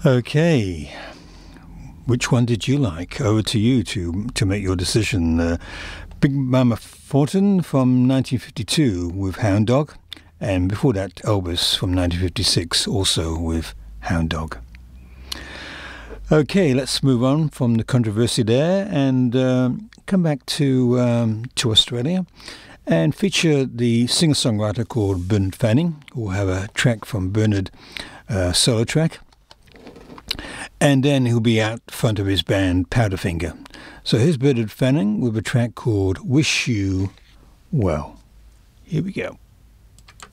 Okay, which one did you like? Over to you to make your decision. Big Mama Thornton from 1952 with Hound Dog, and before that Elvis from 1956 also with Hound Dog. Okay, let's move on from the controversy there and come back to Australia and feature the singer-songwriter called Bernard Fanning. We'll have a track from Bernard, solo track. And then he'll be out front of his band Powderfinger. So here's Bernard Fanning with a track called Wish You Well. Here we go.